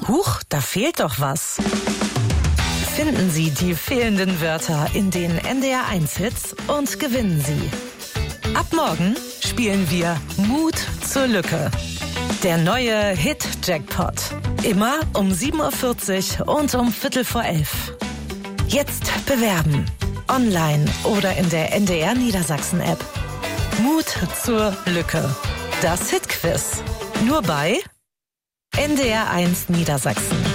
Huch, da fehlt doch was. Finden Sie die fehlenden Wörter in den NDR1-Hits und gewinnen Sie. Ab morgen spielen wir Mut zur Lücke. Der neue Hit-Jackpot. Immer um 7.40 Uhr und um 11:15. Jetzt bewerben. Online oder in der NDR Niedersachsen-App. Mut zur Lücke. Das Hit-Quiz. Nur bei NDR1 Niedersachsen.